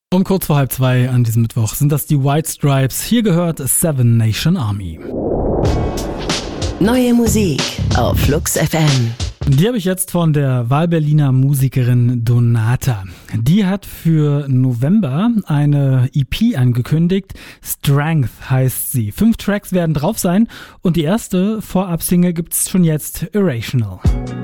Um kurz vor 1:30 an diesem Mittwoch sind das die White Stripes. Hier gehört Seven Nation Army. Neue Musik auf Flux FM. Die habe ich jetzt von der Wahlberliner Musikerin Donata. Die hat für November eine EP angekündigt. Strength heißt sie. 5 Tracks werden drauf sein und die erste Vorab-Single gibt's schon jetzt, Irrational.